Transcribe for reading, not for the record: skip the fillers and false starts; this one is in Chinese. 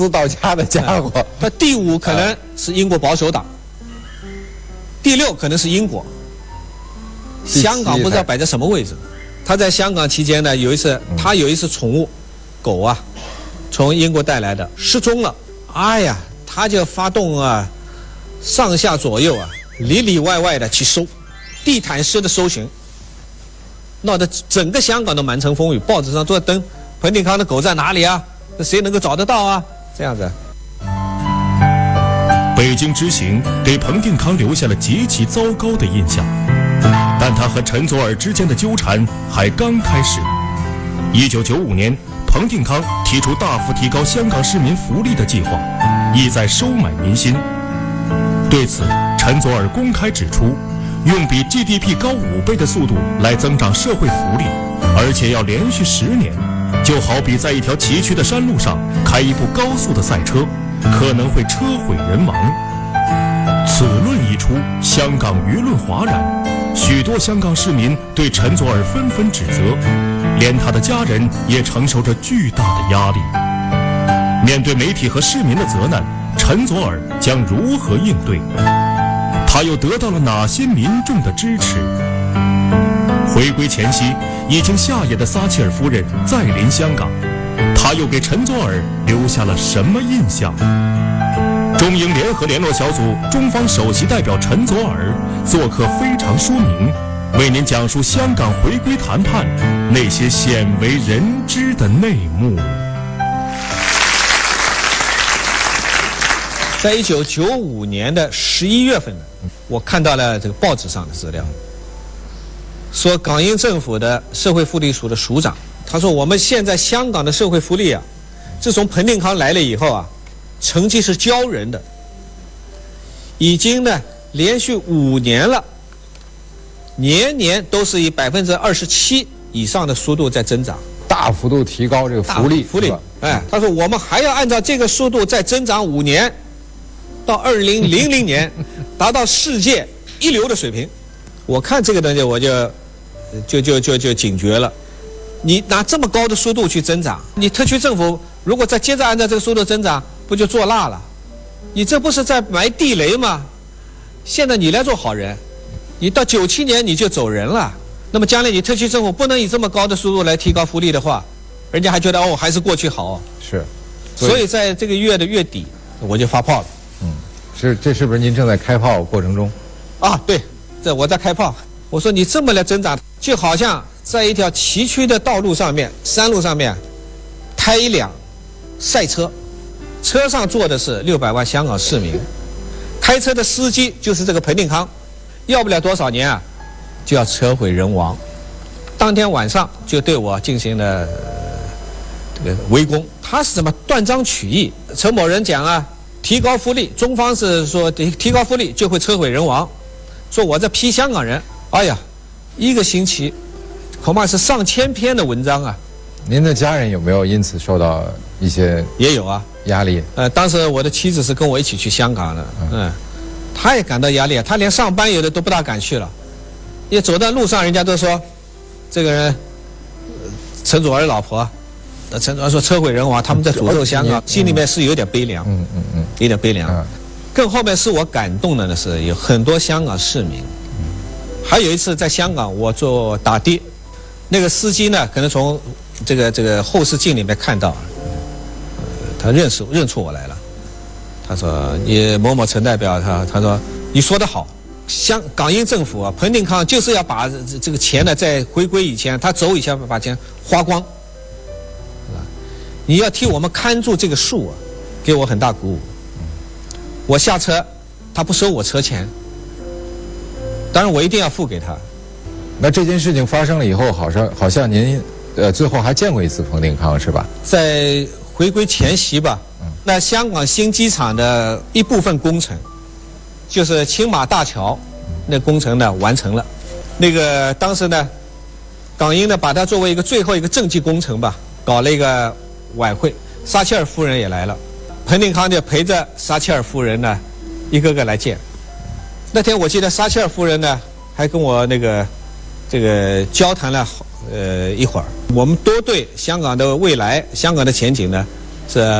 到家的家伙。 他第5可能是英国保守党，第6可能是英国。香港不知道摆在什么位置。他在香港期间呢，他有一次宠物狗啊，从英国带来的失踪了。哎呀，他就发动上下左右里里外外的去搜，地毯式的搜寻，闹得整个香港都满城风雨，报纸上都在登彭定康的狗在哪里啊？谁能够找得到啊？这样子。 北京之行给彭定康留下了极其糟糕的印象，但他和陈佐洱之间的纠缠还刚开始。1995年，彭定康提出大幅提高香港市民福利的计划，意在收买民心。对此，陈佐洱公开指出，用比 GDP 高5倍的速度来增长社会福利，而且要连续10年，就好比在一条崎岖的山路上开一部高速的赛车，可能会车毁人亡。此论一出，香港舆论哗然，许多香港市民对陈佐洱纷纷指责，连他的家人也承受着巨大的压力。面对媒体和市民的责难，陈佐洱将如何应对？他又得到了哪些民众的支持？回归前夕，已经下野的撒切尔夫人再临香港，他又给陈佐洱留下了什么印象？中英联合联络小组中方首席代表陈佐洱做客非常说明，为您讲述香港回归谈判那些鲜为人知的内幕。 在1995年的11月份呢，我看到了这个报纸上的资料，说港英政府的社会福利署的署长，他说我们现在香港的社会福利自从彭定康来了以后成绩是骄人的，已经呢连续5年了，年年都是以27%以上的速度在增长， 大幅度提高这个福利。 他说我们还要按照这个速度再增长5年，到2000年达到世界一流的水平。我看这个东西我就警觉了，你拿这么高的速度去增长，你特区政府如果再接着按照这个速度增长，不就做辣了？你这不是在埋地雷吗？现在你来做好人，你到97年你就走人了，那么将来你特区政府不能以这么高的速度来提高福利的话，人家还觉得还是过去好。 是， 所以在这个月的月底我就发炮了。 这是不是您正在开炮过程中？ 对，这我在开炮。我说你这么来增长，就好像在一条崎岖的道路上面、山路上面开一辆赛车，车上坐的是600万香港市民，开车的司机就是这个彭定康，要不了多少年就要车毁人亡。当天晚上就对我进行了这个围攻。他是怎么断章取义？陈某人讲提高福利，中方是说提高福利就会车毁人亡，说我在批香港人。哎呀，1个星期恐怕是上千篇的文章您的家人有没有因此受到一些也有压力？ 当时我的妻子是跟我一起去香港的，她也感到压力，她连上班有的都不大敢去了，也走在路上人家都说这个人陈佐洱老婆，陈佐洱说车毁人亡，他们在诅咒香港，心里面是有点悲凉，有点悲凉。更后面是我感动的呢，是有很多香港市民。还有一次在香港，我做打的，那个司机呢，可能从这个后视镜里面看到，他认出我来了。他说：“你某某陈代表，他说你说得好，港英政府彭定康就是要把这个钱呢，在回归以前，他走以前把钱花光，你要替我们看住这个数给我很大鼓舞。我下车，他不收我车钱。”当然，我一定要付给他。 那这件事情发生了以后，好像您最后还见过一次彭定康是吧？ 在回归前夕吧。那香港新机场的一部分工程，就是青马大桥，那工程呢完成了。那个当时呢，港英呢把它作为一个最后一个政绩工程吧，搞了一个晚会，撒切尔夫人也来了，彭定康就陪着撒切尔夫人呢，一个个来见。那天我记得撒切尔夫人呢，还跟我这个交谈了一会儿，我们都对香港的未来、香港的前景呢是